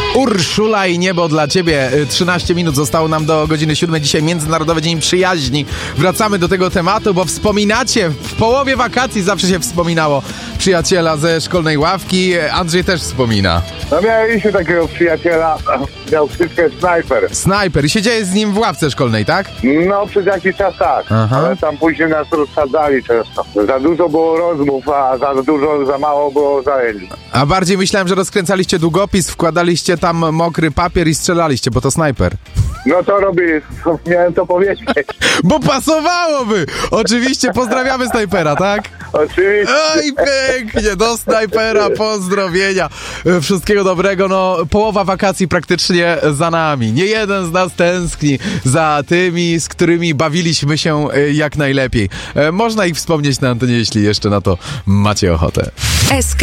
Urszula i niebo dla ciebie. 13 minut zostało nam do godziny 7. Dzisiaj Międzynarodowy Dzień Przyjaźni. Wracamy do tego tematu, bo wspominacie, w połowie wakacji zawsze się wspominało przyjaciela ze szkolnej ławki. Andrzej też wspomina. No mieliśmy takiego przyjaciela, miał ksywkę Snajper. Snajper. I siedziałeś z nim w ławce szkolnej, tak? No przez jakiś czas tak, Aha. ale tam później nas rozsadzali często. Za dużo było rozmów, a za mało było zajęć. A bardziej myślałem, że rozkręcaliście długopis, wkładaliście tam mokry papier i strzelaliście, bo to snajper. No to miałem to powiedzieć. Bo pasowałoby! Oczywiście pozdrawiamy snajpera, tak? Oczywiście. Oj, pięknie, do snajpera, pozdrowienia. Wszystkiego dobrego, no połowa wakacji praktycznie za nami. Nie jeden z nas tęskni za tymi, z którymi bawiliśmy się jak najlepiej. Można ich wspomnieć na antenie, jeśli jeszcze na to macie ochotę.